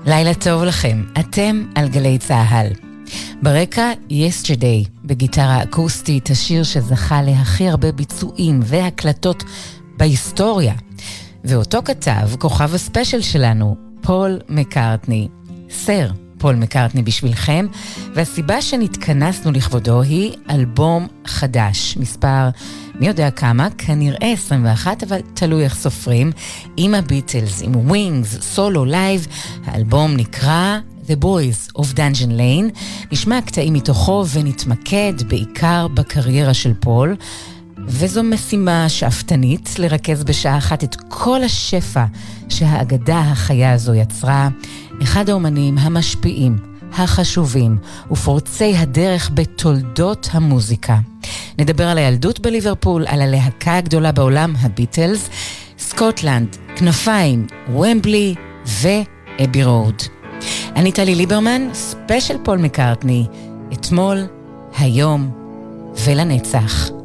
לילה טוב לכם, אתם על גלי צהל. ברקע Yesterday, בגיטרה אקוסטית, השיר שזכה להכי הרבה ביצועים והקלטות בהיסטוריה. ואותו כתב כוכב הספיישל שלנו, פול מקארטני. סר פול מקארטני בשבילכם, והסיבה שנתכנסנו לכבודו היא אלבום חדש, מספר מי יודע כמה, כנראה 21, אבל תלוי איך סופרים, עם הביטלס, עם ווינגס, סולו לייב. האלבום נקרא The Boys of Dungeon Lane. נשמע קטעים מתוכו ונתמקד בעיקר בקריירה של פול, וזו משימה שאפתנית לרכז בשעה אחת את כל השפע שהאגדה החיה הזו יצרה. אחד האומנים המשפיעים, החשובים ופורצי הדרך בתולדות המוזיקה. נדבר על הילדות בליברפול, על הלהקה הגדולה בעולם, הביטלס, סקוטלנד, כנפיים, ומבלי ואבי רוד. אני טלי ליברמן, ספיישל פול מקארטני, אתמול, היום ולנצח.